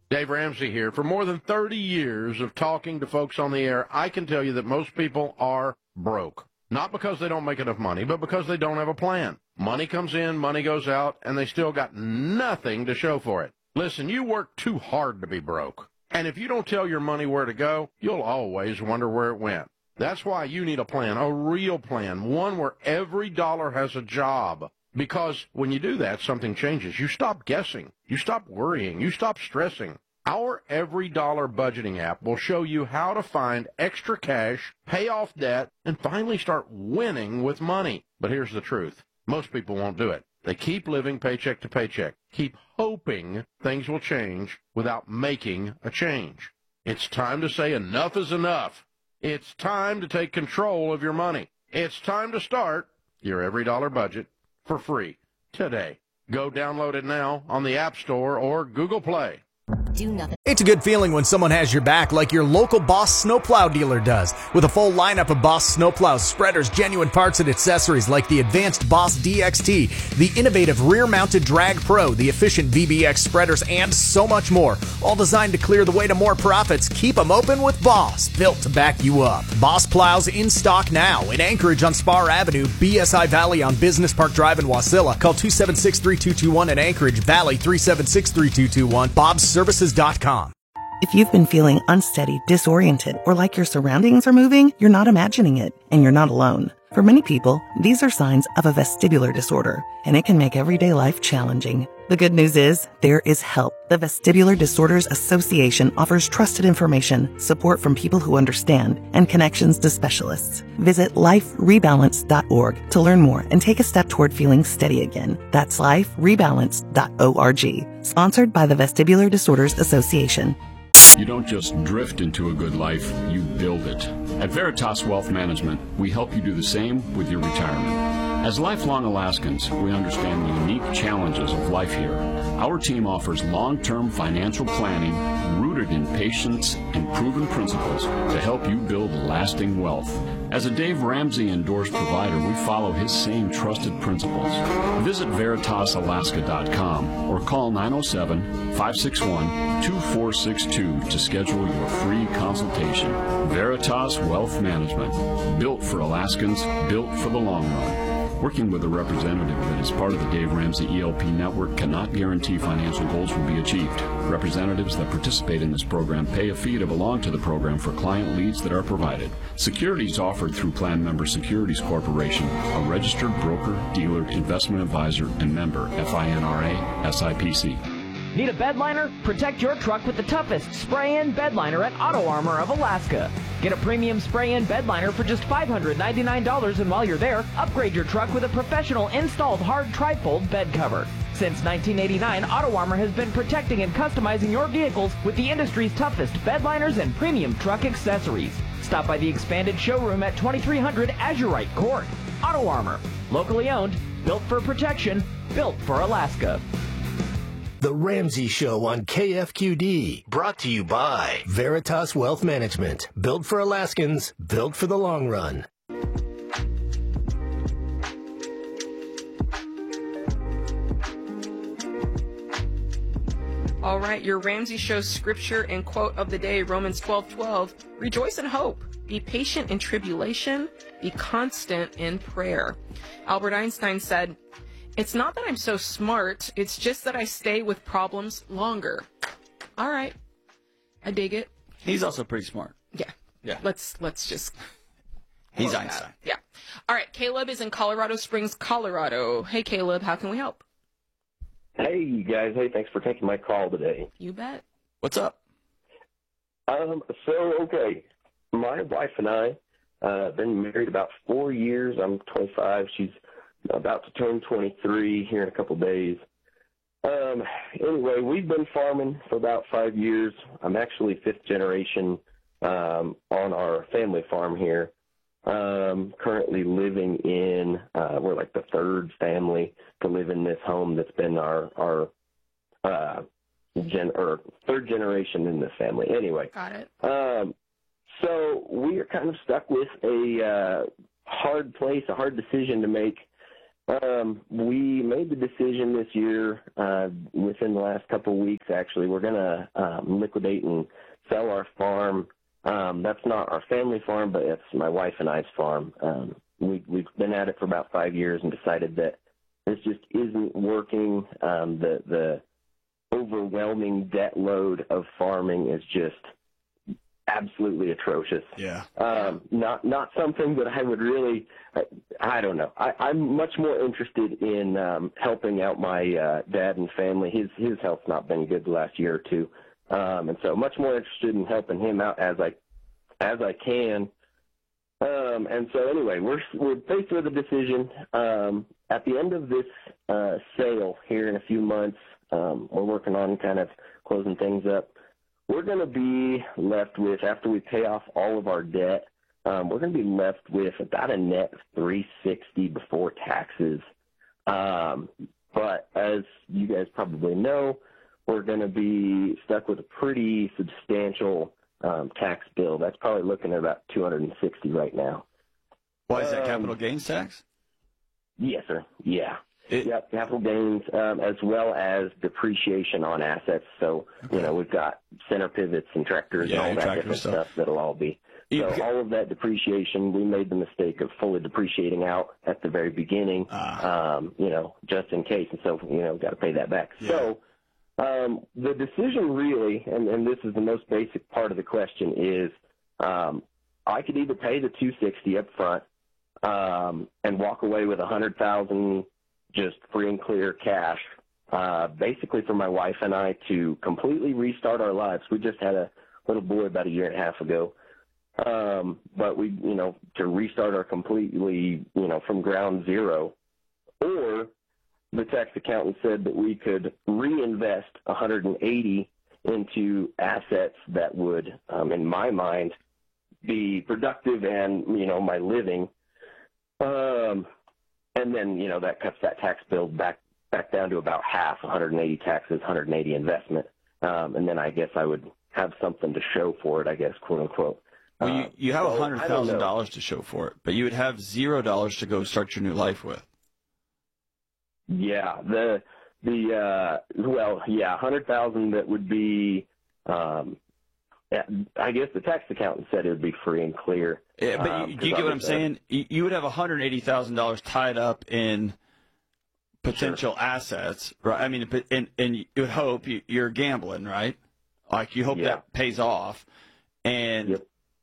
Dave Ramsey here. For more than 30 years of talking to folks on the air, I can tell you that most people are broke. Not because they don't make enough money, but because they don't have a plan. Money comes in, money goes out, and they still got nothing to show for it. Listen, you work too hard to be broke. And if you don't tell your money where to go, you'll always wonder where it went. That's why you need a plan, a real plan, one where every dollar has a job. Because when you do that, something changes. You stop guessing. You stop worrying. You stop stressing. Our Every Dollar budgeting app will show you how to find extra cash, pay off debt, and finally start winning with money. But here's the truth. Most people won't do it. They keep living paycheck to paycheck, keep hoping things will change without making a change. It's time to say enough is enough. It's time to take control of your money. It's time to start your Every Dollar budget for free today. Go download it now on the App Store or Google Play. Do nothing. It's a good feeling when someone has your back like your local Boss snowplow dealer does. With a full lineup of Boss snowplows, spreaders, genuine parts, and accessories like the advanced Boss DXT, the innovative rear-mounted Drag Pro, the efficient VBX spreaders, and so much more. All designed to clear the way to more profits. Keep them open with Boss, built to back you up. Boss plows in stock now in Anchorage on Spar Avenue, BSI Valley on Business Park Drive in Wasilla. Call 276-3221 in Anchorage, Valley 376-3221, bobsservices.com. If you've been feeling unsteady, disoriented, or like your surroundings are moving, you're not imagining it, and you're not alone. For many people, these are signs of a vestibular disorder, and it can make everyday life challenging. The good news is, there is help. The Vestibular Disorders Association offers trusted information, support from people who understand, and connections to specialists. Visit liferebalance.org to learn more and take a step toward feeling steady again. That's liferebalance.org. Sponsored by the Vestibular Disorders Association. You don't just drift into a good life, you build it. At Veritas Wealth Management, we help you do the same with your retirement. As lifelong Alaskans, we understand the unique challenges of life here. Our team offers long-term financial planning rooted in patience and proven principles to help you build lasting wealth. As a Dave Ramsey endorsed provider, we follow his same trusted principles. Visit VeritasAlaska.com or call 907-561-2462 to schedule your free consultation. Veritas Wealth Management, built for Alaskans, built for the long run. Working with a representative that is part of the Dave Ramsey ELP network cannot guarantee financial goals will be achieved. Representatives that participate in this program pay a fee to belong to the program for client leads that are provided. Securities offered through Plan Member Securities Corporation, a registered broker, dealer, investment advisor, and member FINRA SIPC. Need a bed liner? Protect your truck with the toughest spray-in bed liner at Auto Armor of Alaska. Get a premium spray-in bed liner for just $599, and while you're there, upgrade your truck with a professional installed hard trifold bed cover. Since 1989, Auto Armor has been protecting and customizing your vehicles with the industry's toughest bed liners and premium truck accessories. Stop by the expanded showroom at 2300 Azurite Court. Auto Armor, locally owned, built for protection, built for Alaska. The Ramsey Show on KFQD, brought to you by Veritas Wealth Management, built for Alaskans, built for the long run. All right, your Ramsey Show scripture and quote of the day, Romans 12:12. Rejoice in hope. Be patient in tribulation. Be constant in prayer. Albert Einstein said, "It's not that I'm so smart, it's just that I stay with problems longer." All right. I dig it. He's also pretty smart. Yeah. Yeah. Let's just... He's Einstein. Yeah. All right. Caleb is in Colorado Springs, Colorado. Hey, Caleb, how can we help? Hey, you guys. Hey, thanks for taking my call today. You bet. What's up? Okay. My wife and I been married about 4 years. I'm 25. She's about to turn 23 here in a couple days. Anyway, we've been farming for about 5 years. I'm actually fifth generation on our family farm here. Currently living in, we're like the third family to live in this home that's been our third generation in this family. Anyway. Got it. So we are kind of stuck with a hard place, a hard decision to make. We made the decision this year, within the last couple of weeks, actually. We're going to liquidate and sell our farm. That's not our family farm, but it's my wife and I's farm. We've been at it for about 5 years and decided that this just isn't working. The overwhelming debt load of farming is just absolutely atrocious. Yeah. Not something that I would really, I don't know. I'm much more interested in helping out my dad and family. His health's not been good the last year or two. And so much more interested in helping him out as I can. And so anyway, we're faced with a decision. At the end of this sale here in a few months, we're working on kind of closing things up. We're going to be left with, after we pay off all of our debt, we're going to be left with about a net of $360 before taxes. But as you guys probably know, we're going to be stuck with a pretty substantial tax bill. That's probably looking at about $260 right now. Why is that capital gains tax? Yes, sir. Yeah. Yep, capital gains, as well as depreciation on assets. So, we've got center pivots and tractors and all that different stuff that'll all be. So all of that depreciation, we made the mistake of fully depreciating out at the very beginning, just in case. And so, got to pay that back. Yeah. So the decision really, and this is the most basic part of the question, is I could either pay the $260 up front and walk away with $100,000 just free and clear cash, basically for my wife and I to completely restart our lives. We just had a little boy about a year and a half ago. But we, to restart our completely, from ground zero. Or the tax accountant said that we could reinvest $180 into assets that would, in my mind, be productive and, my living. And then, that cuts that tax bill back down to about half, 180 taxes, 180 investment. And then I guess I would have something to show for it, I guess, quote unquote. Well, you have $100,000 to show for it, but you would have $0 to go start your new life with. Yeah, $100,000 that would be, I guess the tax accountant said it would be free and clear. Yeah, but do you get what I'm saying? You would have $180,000 tied up in potential assets, right? I mean, and you would hope you're gambling, right? Like you hope that pays off, and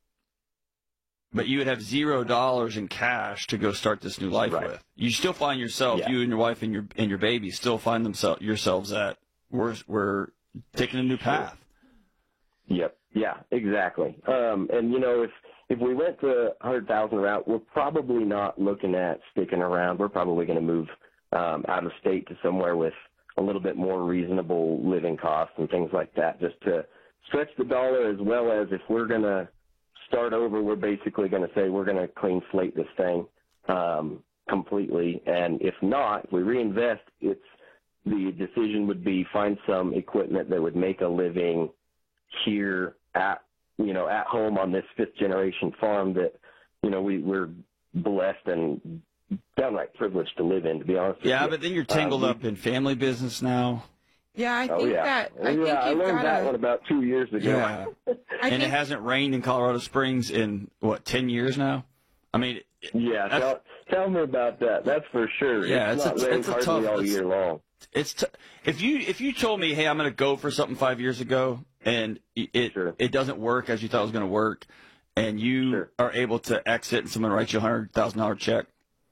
but you would have $0 in cash to go start this new life with. You still find yourself, you and your wife and your baby, still find yourselves at we're taking a new path. Yep. Yeah, exactly. And if we went the 100,000 route, we're probably not looking at sticking around. We're probably going to move out of state to somewhere with a little bit more reasonable living costs and things like that, just to stretch the dollar, as well as if we're going to start over, we're basically going to say we're going to clean slate this thing completely. And if not, if we reinvest, the decision would be find some equipment that would make a living here at home on this 5th generation farm that, we're blessed and downright privileged to live in, to be honest with you. Yeah, but then you're tangled up in family business now. Yeah, I think I learned that one about 2 years ago. Yeah. And it hasn't rained in Colorado Springs in, 10 years now? I mean... Yeah, tell me about that. That's for sure. Yeah, it's a tough... all year long. If you told me, hey, I'm going to go for something 5 years ago, and it doesn't work as you thought it was going to work, and you are able to exit and someone writes you a $100,000 check.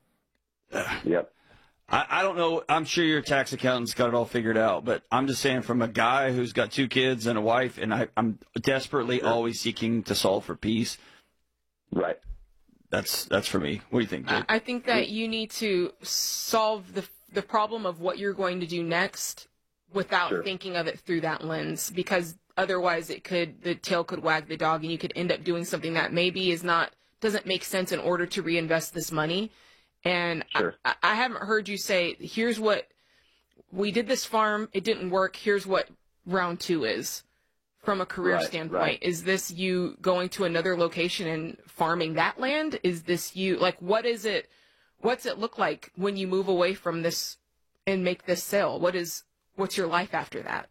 Yep. I don't know. I'm sure your tax accountant's got it all figured out, but I'm just saying from a guy who's got 2 kids and a wife, and I'm desperately always seeking to solve for peace. Right. That's for me. What do you think, Jake? I think that you need to solve the problem of what you're going to do next without thinking of it through that lens, because otherwise the tail could wag the dog and you could end up doing something that maybe doesn't make sense in order to reinvest this money. And I haven't heard you say, here's what we did this farm, it didn't work, here's what round 2 is from a career standpoint. Right. Is this you going to another location and farming that land? Is this you, what is it? what's it look like when you move away from this and make this sale? What's your life after that?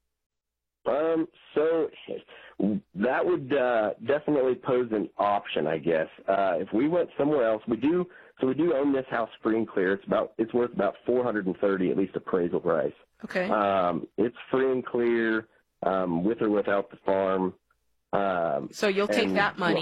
So that would definitely pose an option, I guess. If we went somewhere else, we do own this house free and clear. It's worth about $430, at least appraisal price. Okay. It's free and clear, with or without the farm. So you'll take that money.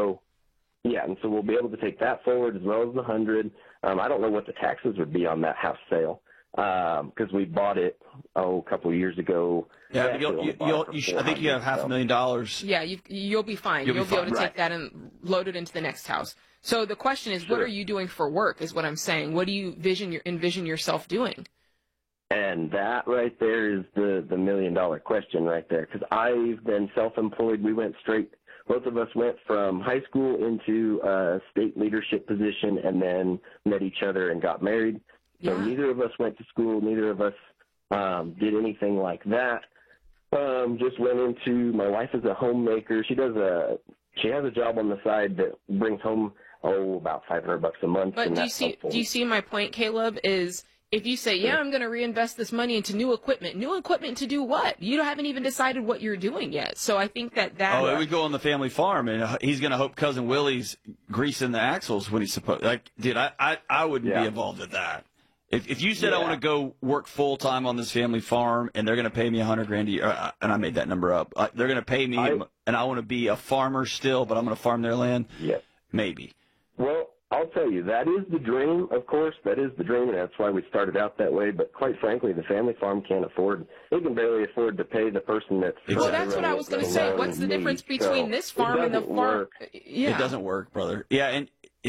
And so we'll be able to take that forward as well as the 100. I don't know what the taxes would be on that house sale, because we bought it a couple of years ago. Yeah, I think you have $500,000. Yeah, you'll be fine. You'll be able to take that and load it into the next house. So the question is, what are you doing for work? Is what I'm saying. What do you envision yourself doing? And that right there is the $1 million question right there, because I've been self-employed. Both of us went from high school into a state leadership position and then met each other and got married. So neither of us went to school. Neither of us did anything like that. Just went into, my wife is a homemaker. She has a job on the side that brings home, about $500 a month. But do you see my point, Caleb, is if you say, I'm going to reinvest this money into new equipment to do what? You haven't even decided what you're doing yet. So I think that it would go on the family farm, and he's going to hope Cousin Willie's greasing the axles when he's supposed. Like, dude, I wouldn't be involved with that. If you said I want to go work full time on this family farm and they're going to pay me $100,000 a year, and I made that number up, they're going to pay me, and I want to be a farmer still, but I'm going to farm their land. Yeah, maybe. Well, I'll tell you, that is the dream. Of course, that is the dream, and that's why we started out that way. But quite frankly, the family farm can't afford. They can barely afford to pay the person that's. Well, that's what I was going to say. What's the difference between this farm and the farm? Yeah. It doesn't work, brother. Yeah.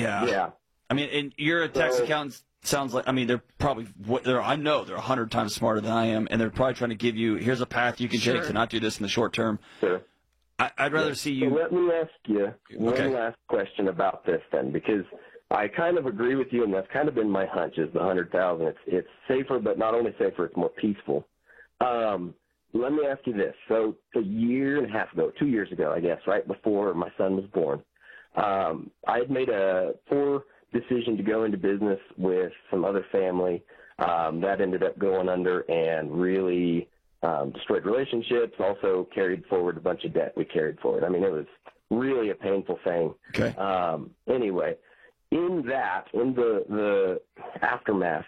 I mean, and you're a tax accountant. Sounds like, I mean, they're probably, I know they're 100 times smarter than I am, and they're probably trying to give you, here's a path you can take to not do this in the short term. Sure. I'd rather see you. So let me ask you one last question about this then, because I kind of agree with you, and that's kind of been my hunch, is the 100,000. It's safer, but not only safer, it's more peaceful. Let me ask you this. So a year and a half ago, 2 years ago, I guess, right before my son was born, I had made a poor decision to go into business with some other family that ended up going under and really destroyed relationships, also carried forward a bunch of debt we carried forward. I mean, it was really a painful thing. Okay. Anyway, in the aftermath,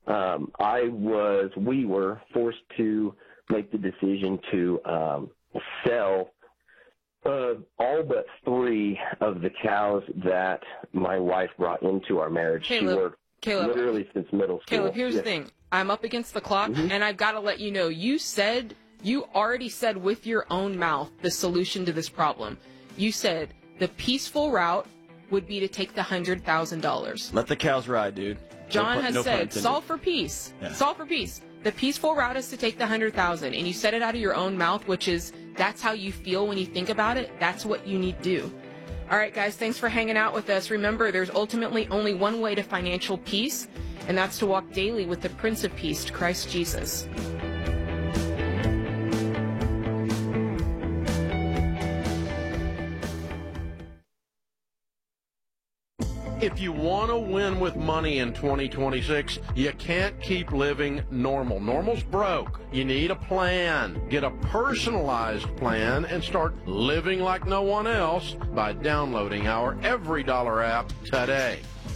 we were forced to make the decision to sell all but 3 of the cows that my wife brought into our marriage. She worked literally since middle school. Caleb, here's the thing. I'm up against the clock, and I've got to let you know, you already said with your own mouth the solution to this problem. You said the peaceful route would be to take the $100,000. Let the cows ride, dude. John has said, solve for peace. Yeah. Solve for peace. The peaceful route is to take the $100,000, and you said it out of your own mouth, which is, that's how you feel when you think about it. That's what you need to do. All right, guys, thanks for hanging out with us. Remember, there's ultimately only one way to financial peace, and that's to walk daily with the Prince of Peace, Christ Jesus. If you want to win with money in 2026, you can't keep living normal. Normal's broke. You need a plan. Get a personalized plan and start living like no one else by downloading our EveryDollar app today.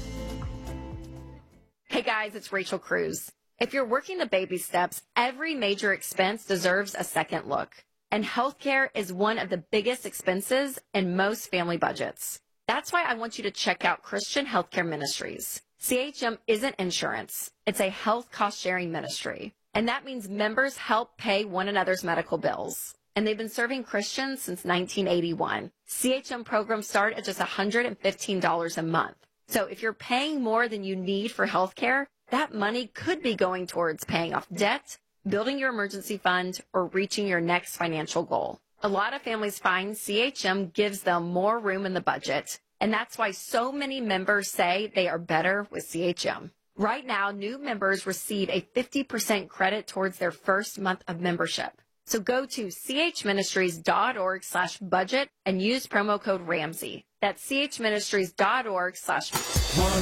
Hey guys, it's Rachel Cruz. If you're working the baby steps, every major expense deserves a second look. And healthcare is one of the biggest expenses in most family budgets. That's why I want you to check out Christian Healthcare Ministries. CHM isn't insurance. It's a health cost-sharing ministry. And that means members help pay one another's medical bills. And they've been serving Christians since 1981. CHM programs start at just $115 a month. So if you're paying more than you need for healthcare, that money could be going towards paying off debt, building your emergency fund, or reaching your next financial goal. A lot of families find CHM gives them more room in the budget, and that's why so many members say they are better with CHM. Right now, new members receive a 50% credit towards their first month of membership. So go to chministries.org/budget and use promo code Ramsey. That's chministries.org/.